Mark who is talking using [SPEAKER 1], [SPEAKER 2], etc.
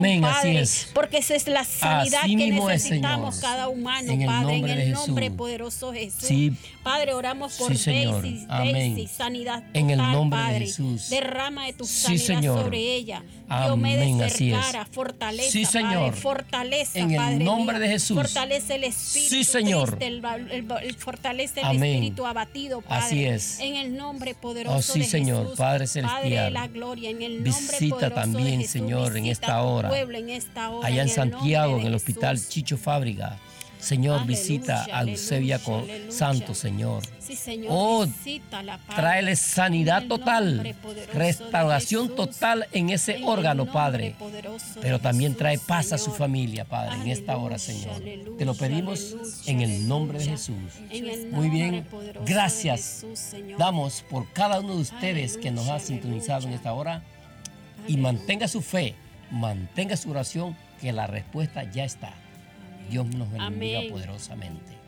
[SPEAKER 1] Amén, así
[SPEAKER 2] Padre,
[SPEAKER 1] es.
[SPEAKER 2] porque esa es la sanidad
[SPEAKER 1] Así
[SPEAKER 2] que
[SPEAKER 1] mismo es,
[SPEAKER 2] necesitamos
[SPEAKER 1] Señor.
[SPEAKER 2] cada humano,
[SPEAKER 1] En el
[SPEAKER 2] Padre, en
[SPEAKER 1] nombre de
[SPEAKER 2] el nombre
[SPEAKER 1] Jesús.
[SPEAKER 2] poderoso Jesús.
[SPEAKER 1] Sí,
[SPEAKER 2] Padre, oramos por
[SPEAKER 1] sí, Señor.
[SPEAKER 2] Daisy,
[SPEAKER 1] Amén.
[SPEAKER 2] sanidad
[SPEAKER 1] En el
[SPEAKER 2] total,
[SPEAKER 1] nombre de
[SPEAKER 2] Padre.
[SPEAKER 1] Jesús.
[SPEAKER 2] Derrama de tu
[SPEAKER 1] Sí,
[SPEAKER 2] sanidad
[SPEAKER 1] Señor.
[SPEAKER 2] sobre ella. Diomedes
[SPEAKER 1] Amén, así es.
[SPEAKER 2] Vergara, fortaleza,
[SPEAKER 1] Sí,
[SPEAKER 2] Padre,
[SPEAKER 1] Señor.
[SPEAKER 2] fortaleza,
[SPEAKER 1] En el
[SPEAKER 2] Padre
[SPEAKER 1] nombre
[SPEAKER 2] mío.
[SPEAKER 1] de Jesús.
[SPEAKER 2] Fortalece el espíritu
[SPEAKER 1] Sí, Señor.
[SPEAKER 2] triste, fortalece el
[SPEAKER 1] Amén.
[SPEAKER 2] espíritu abatido, Padre.
[SPEAKER 1] Así es.
[SPEAKER 2] En el nombre poderoso
[SPEAKER 1] Oh, sí,
[SPEAKER 2] de
[SPEAKER 1] Señor,
[SPEAKER 2] Jesús.
[SPEAKER 1] Padre
[SPEAKER 2] Padre de
[SPEAKER 1] celestial.
[SPEAKER 2] la gloria, en el nombre
[SPEAKER 1] Visita
[SPEAKER 2] poderoso de
[SPEAKER 1] también,
[SPEAKER 2] Jesús,
[SPEAKER 1] Señor, en
[SPEAKER 2] visita
[SPEAKER 1] esta
[SPEAKER 2] a tu
[SPEAKER 1] hora.
[SPEAKER 2] pueblo en esta hora,
[SPEAKER 1] Allá en
[SPEAKER 2] el
[SPEAKER 1] Santiago,
[SPEAKER 2] nombre
[SPEAKER 1] en el
[SPEAKER 2] de
[SPEAKER 1] hospital
[SPEAKER 2] Jesús.
[SPEAKER 1] Chicho Fábrica. Señor, visita
[SPEAKER 2] Aleluya,
[SPEAKER 1] a Eusebia
[SPEAKER 2] aleluya,
[SPEAKER 1] con
[SPEAKER 2] aleluya.
[SPEAKER 1] Santo, Señor.
[SPEAKER 2] Sí, Señor,
[SPEAKER 1] Oh,
[SPEAKER 2] visítala, Padre.
[SPEAKER 1] tráele sanidad
[SPEAKER 2] En el
[SPEAKER 1] total,
[SPEAKER 2] nombre poderoso de
[SPEAKER 1] restauración
[SPEAKER 2] Jesús,
[SPEAKER 1] total en ese
[SPEAKER 2] en el
[SPEAKER 1] órgano,
[SPEAKER 2] nombre
[SPEAKER 1] Padre.
[SPEAKER 2] poderoso de
[SPEAKER 1] Pero también
[SPEAKER 2] Jesús,
[SPEAKER 1] trae paz a su
[SPEAKER 2] Señor.
[SPEAKER 1] familia, Padre, en esta hora,
[SPEAKER 2] Aleluya,
[SPEAKER 1] Señor.
[SPEAKER 2] aleluya,
[SPEAKER 1] Te lo pedimos
[SPEAKER 2] aleluya,
[SPEAKER 1] en el nombre de
[SPEAKER 2] aleluya.
[SPEAKER 1] Jesús.
[SPEAKER 2] En el
[SPEAKER 1] Muy
[SPEAKER 2] nombre
[SPEAKER 1] bien,
[SPEAKER 2] poderoso
[SPEAKER 1] gracias.
[SPEAKER 2] de Jesús, Señor.
[SPEAKER 1] Damos por cada uno de ustedes que nos ha
[SPEAKER 2] Aleluya,
[SPEAKER 1] sintonizado en
[SPEAKER 2] aleluya.
[SPEAKER 1] esta hora y
[SPEAKER 2] Aleluya.
[SPEAKER 1] mantenga su fe, mantenga su oración, que la respuesta ya está. Dios nos bendiga
[SPEAKER 2] Amén.
[SPEAKER 1] poderosamente.